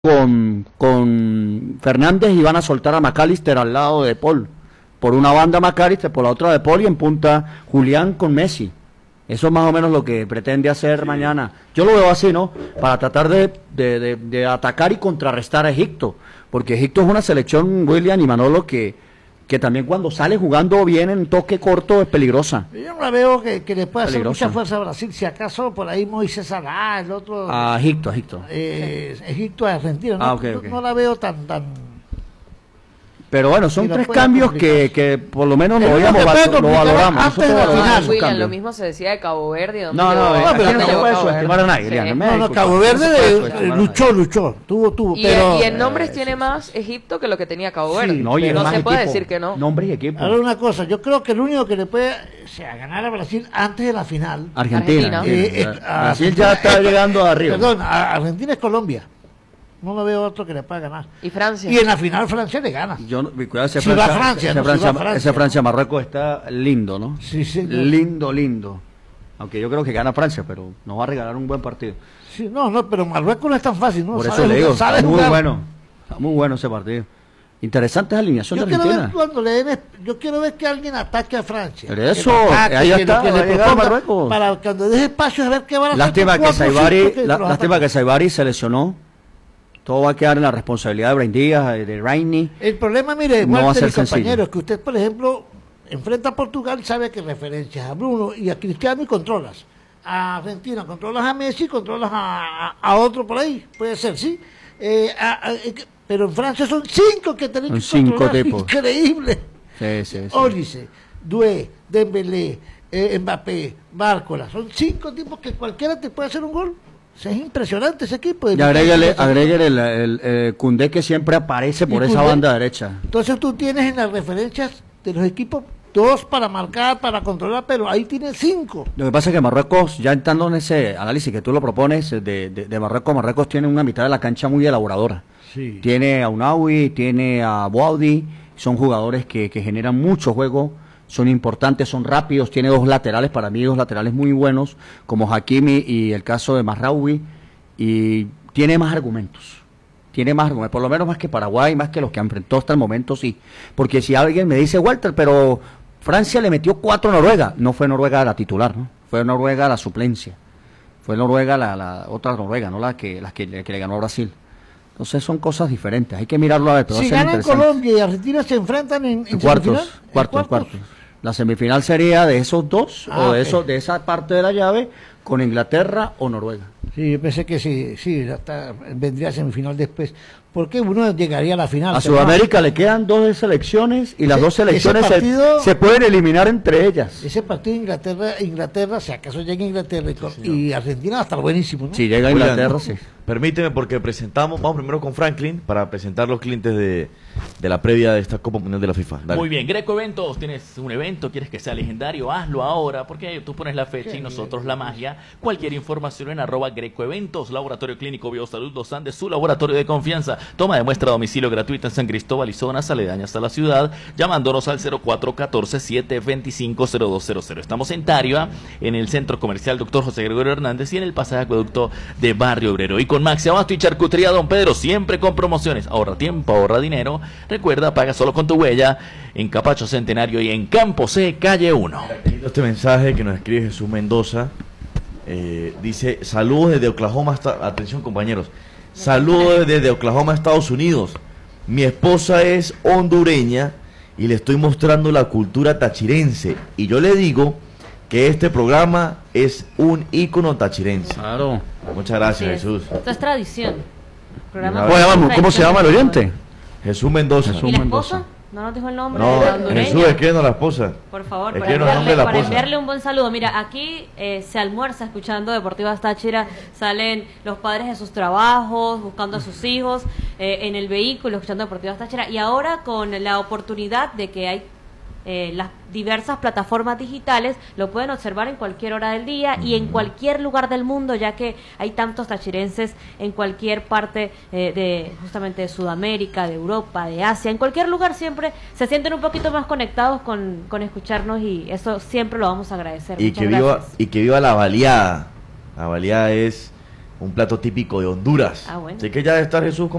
con Fernández y van a soltar a McAllister al lado de Paul. Por una banda McAllister, por la otra de Paul y en punta Julián con Messi. Eso es más o menos lo que pretende hacer mañana. Yo lo veo así, ¿no? Para tratar de atacar y contrarrestar a Egipto. Porque Egipto es una selección, William y Manolo, que también cuando sale jugando bien en toque corto es peligrosa. Yo no la veo que le pueda hacer mucha fuerza a Brasil. Si acaso por ahí Moisés Salah, el otro... A Egipto. Egipto a Argentina. Okay. No la veo tan... Pero bueno, son tres cambios que por lo menos lo valoramos. Antes de la final. William, lo mismo se decía de Cabo Verde. Pero no se puede subestimar a nadie. Cabo Verde luchó. Tuvo. Y en nombres tiene más Egipto que lo que tenía Cabo Verde. No se puede decir que no. Nombres y equipos. Ahora una cosa, yo creo que el único que le puede ganar a Brasil antes de la final. Argentina. Brasil ya está llegando arriba. Perdón, Argentina es Colombia. No lo veo otro que le pueda ganar. ¿Y Francia? Y en la final Francia le gana. Cuidado, ese Francia-Marruecos está lindo, ¿no? Sí. Lindo. Aunque yo creo que gana Francia, pero nos va a regalar un buen partido. Sí, pero Marruecos no es tan fácil, ¿no? Por eso le digo, está muy bueno ese partido. Interesante alineación de Argentina. Yo quiero ver que alguien ataque a Francia. Pero eso, ahí está, va a llegar Marruecos. Para cuando deje espacio a ver qué van a Lástima que Saibari se lesionó. Todo va a quedar en la responsabilidad de Brahim Díaz, de Rainy. El problema, mire, no va a ser compañeros, que usted, por ejemplo, enfrenta a Portugal, sabe que referencias a Bruno y a Cristiano y controlas. A Argentina controlas a Messi, controlas a otro por ahí, puede ser, sí. Pero en Francia son 5 que tienen que controlar. 5 tipos. Increíble. Sí. Olise, Doué, Dembélé, Mbappé, Bárcola. Son 5 tipos que cualquiera te puede hacer un gol. Es impresionante ese equipo. Y agréguele el Koundé que siempre aparece por esa banda derecha. Entonces tú tienes en las referencias de los equipos 2 para marcar, para controlar, pero ahí tienes 5. Lo que pasa es que Marruecos, ya entrando en ese análisis que tú lo propones de Marruecos tiene una mitad de la cancha muy elaboradora. Sí. Tiene a Ounaoui, tiene a Bouaudi, son jugadores que generan mucho juego. Son importantes, son rápidos, tiene 2 laterales, para mí 2 laterales muy buenos, como Hakimi y el caso de Mazraoui, y tiene más argumentos, por lo menos más que Paraguay, más que los que enfrentó hasta el momento, sí, porque si alguien me dice, Walter, pero Francia le metió 4 a Noruega, no fue Noruega la titular, ¿no? Fue Noruega la suplencia, fue Noruega la otra Noruega, no la que le ganó a Brasil. Entonces son cosas diferentes, hay que mirarlo a ver. Si ganan Colombia y Argentina se enfrentan en cuartos. La semifinal sería de esos 2 de esa parte de la llave con Inglaterra o Noruega. Sí, yo pensé que sí, vendría semifinal después. Porque uno llegaría a la final. A Sudamérica le quedan 2 selecciones y las 2 selecciones se pueden eliminar entre ellas. Ese partido Inglaterra, si acaso llega Inglaterra y Argentina va a estar buenísimo, ¿no? Si llega Inglaterra, sí. Permíteme, porque vamos primero con Franklin para presentar los clientes de la previa de esta Copa Mundial de la FIFA. Dale. Muy bien, Greco Eventos, tienes un evento, quieres que sea legendario, hazlo ahora, porque tú pones la fecha y nosotros la magia. Cualquier información en @GrecoEventos, Laboratorio Clínico Biosalud Los Andes, su laboratorio de confianza. Toma de muestra a domicilio gratuita en San Cristóbal y zonas aledañas a la ciudad, llamándonos al 0414-725-0200. Estamos en Tarifa, en el Centro Comercial Dr. José Gregorio Hernández y en el pasaje acueducto de Barrio Obrero. Y con Maxi Abasto y Charcutería Don Pedro, siempre con promociones. Ahorra tiempo, ahorra dinero. Recuerda, paga solo con tu huella en Capacho Centenario y en Campo C, calle 1. Este mensaje que nos escribe Jesús Mendoza dice: saludos desde Oklahoma, atención compañeros, saludos desde Oklahoma, Estados Unidos. Mi esposa es hondureña y le estoy mostrando la cultura tachirense y yo le digo que este programa es un ícono tachirense. Claro. Muchas gracias, Jesús. Esto es tradición. ¿Cómo se llama el oyente? Jesús Mendoza. ¿Y la esposa? ¿No nos dijo el nombre? No, de la hondureña. Jesús, escribiendo a la esposa. Por favor, para enviarle un buen saludo. Mira, aquí se almuerza escuchando Deportivas Táchira, salen los padres de sus trabajos, buscando a sus hijos, en el vehículo, escuchando Deportivas Táchira, y ahora con la oportunidad de que hay las diversas plataformas digitales, lo pueden observar en cualquier hora del día y en cualquier lugar del mundo, ya que hay tantos tachirenses en cualquier parte justamente de Sudamérica, de Europa, de Asia, en cualquier lugar siempre se sienten un poquito más conectados con escucharnos y eso siempre lo vamos a agradecer. Y que viva la baleada. La baleada es un plato típico de Honduras. Ah, bueno. Así que ya debe estar Jesús